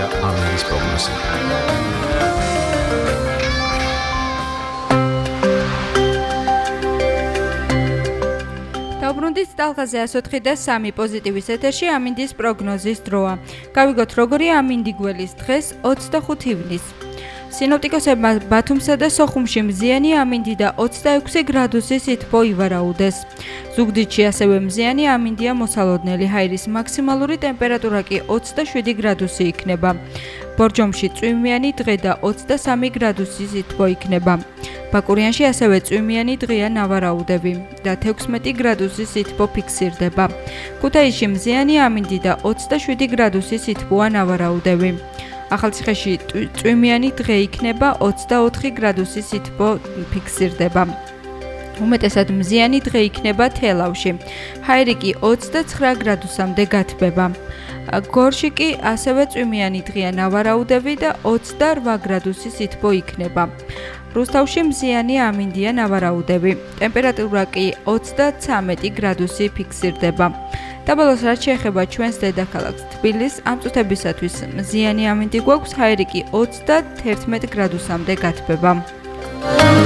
ამიტომია ამინდის პროგნოზი. დაუბრუნდით ტალღაზე 104.3 პოზიტივის ეთერში ამინდის პროგნოზის დროა. გავიგოთ როგორია ამინდი გველის დღეს 25 ივნისს. სინოპტიკოსებმა ბათუმსა და სოხუმში მზიანი ამინდი და 26 გრადუსი სითბო ივარაუდეს. ზუგდიდში ასევე მზიანი ამინდია მოსალოდნელი, ჰაერის მაქსიმალური ტემპერატურა კი 27 გრადუსი იქნება. ბორჯომში წვიმიანი დღე და 23 გრადუსი სითბო იქნება. ბაკურიანში ასევე წვიმიანი დღეა ნავარაუდები და 16 გრადუსი სითბო ფიქსირდება. ქუთაისში მზიანი ამინდი და 27 გრადუსი სითბოა ნავარაუდები. ახალციხეში წვიმიანი დღე იქნება 24 გრადუსი სითბო ფიქსირდება. უმეტესად მზიანი დღე იქნება თელავში. ჰაერი კი 29 გრადუსამდე გათბება. გორში კი ასევე წვიმიანი დღეა ნავარაუდები და 28 გრადუსი სითბო იქნება. რუსთავში მზიანი ამინდია ნავარაუდები. ტემპერატურა კი 33 გრადუსი ფიქსირდება. და ბოლოს რაც შეეხება ჩვენს დედაქალაქს თბილისს, ამ წუთებისათვის მზიანი ამინდი გვაქვს, ჰაერი კი 31 გრადუსამდე გათბება.